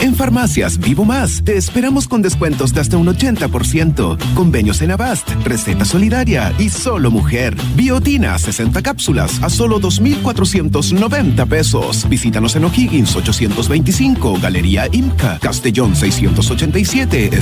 En Farmacias Vivo Más, te esperamos con descuentos de hasta un 80%. Convenios en Avast, receta solidaria y solo mujer. Biotina, 60 cápsulas a solo 2,490 pesos. Visítanos en O'Higgins 825, Galería IMCA, Castellón 687,